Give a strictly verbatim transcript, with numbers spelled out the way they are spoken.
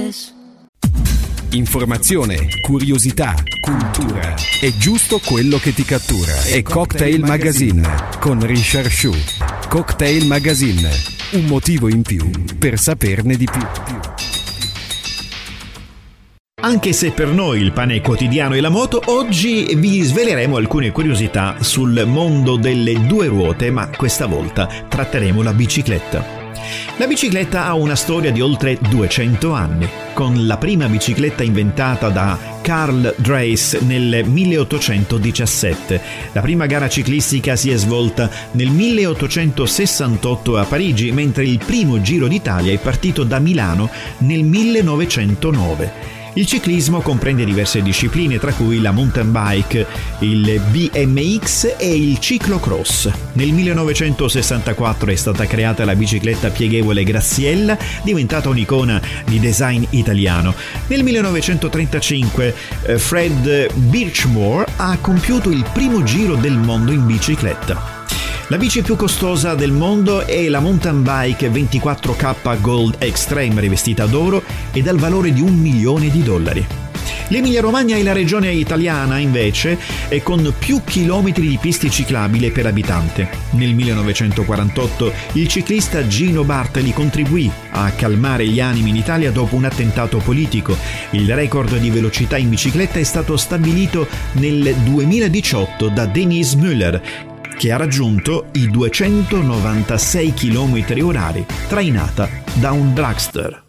noches. Informazione, curiosità, cultura. È giusto quello che ti cattura. È Cocktail Magazine con Richard Shu. Cocktail Magazine. Un motivo in più per saperne di più. Anche se per noi il pane quotidiano è la moto, oggi vi sveleremo alcune curiosità sul mondo delle due ruote, ma questa volta tratteremo la bicicletta. La bicicletta ha una storia di oltre duecento anni, con la prima bicicletta inventata da Carl Dreis nel milleottocentodiciassette. La prima gara ciclistica si è svolta nel milleottocentosessantotto a Parigi, mentre il primo Giro d'Italia è partito da Milano nel millenovecentonove. Il ciclismo comprende diverse discipline, tra cui la mountain bike, il B M X e il ciclocross. Nel millenovecentosessantaquattro è stata creata la bicicletta pieghevole Graziella, diventata un'icona di design italiano. Nel millenovecentotrentacinque Fred Birchmore ha compiuto il primo giro del mondo in bicicletta. La bici più costosa del mondo è la mountain bike ventiquattro K Gold Extreme rivestita d'oro e dal valore di un milione di dollari. L'Emilia Romagna è la regione italiana, invece, e con più chilometri di piste ciclabili per abitante. Nel millenovecentoquarantotto il ciclista Gino Bartali contribuì a calmare gli animi in Italia dopo un attentato politico. Il record di velocità in bicicletta è stato stabilito nel duemiladiciotto da Denise Müller, che ha raggiunto i duecentonovantasei chilometri orari trainata da un dragster.